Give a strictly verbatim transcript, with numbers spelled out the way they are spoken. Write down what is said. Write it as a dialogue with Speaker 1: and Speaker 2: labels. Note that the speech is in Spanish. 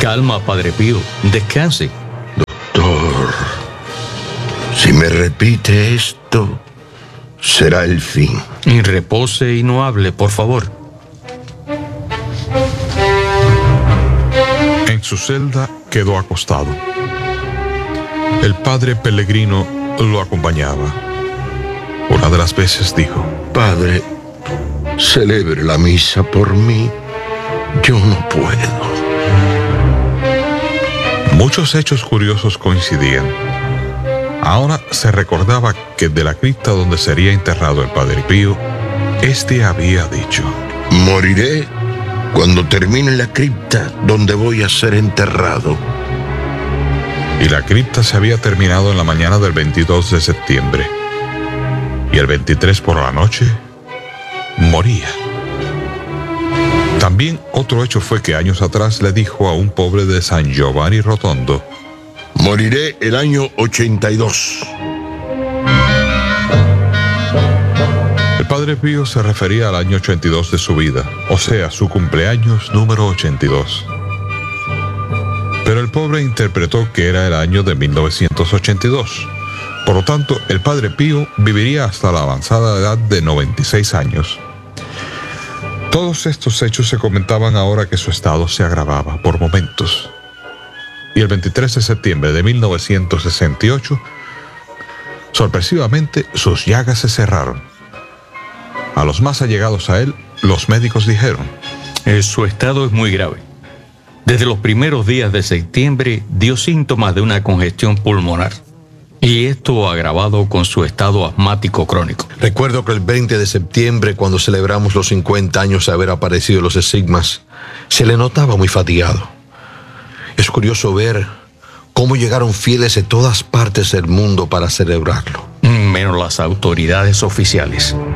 Speaker 1: Calma, Padre Pío. Descanse.
Speaker 2: Doctor, si me repite esto, será el fin.
Speaker 1: Y repose y no hable, por favor.
Speaker 3: En su celda quedó acostado. El padre Pellegrino lo acompañaba. Una de las veces dijo:
Speaker 2: Padre, celebre la misa por mí. Yo no puedo.
Speaker 3: Muchos hechos curiosos coincidían. Ahora se recordaba que de la cripta donde sería enterrado el Padre Pío, este había dicho:
Speaker 2: moriré cuando termine la cripta donde voy a ser enterrado.
Speaker 3: Y la cripta se había terminado en la mañana del veintidós de septiembre. Y el veintitrés por la noche, moría. También otro hecho fue que años atrás le dijo a un pobre de San Giovanni Rotondo:
Speaker 2: moriré el año ochenta y dos.
Speaker 3: El Padre Pío se refería al año ochenta y dos de su vida, o sea, su cumpleaños número ochenta y dos. Pero el pobre interpretó que era el año de mil novecientos ochenta y dos. Por lo tanto, el Padre Pío viviría hasta la avanzada edad de noventa y seis años. Todos estos hechos se comentaban ahora que su estado se agravaba por momentos. Y el veintitrés de septiembre de mil novecientos sesenta y ocho, sorpresivamente, sus llagas se cerraron. A los más allegados a él, los médicos dijeron:
Speaker 1: Eh, su estado es muy grave. Desde los primeros días de septiembre dio síntomas de una congestión pulmonar. Y esto agravado con su estado asmático crónico.
Speaker 4: Recuerdo que el veinte de septiembre, cuando celebramos los cincuenta años de haber aparecido los estigmas, se le notaba muy fatigado. Es curioso ver cómo llegaron fieles de todas partes del mundo para celebrarlo.
Speaker 1: Menos las autoridades oficiales.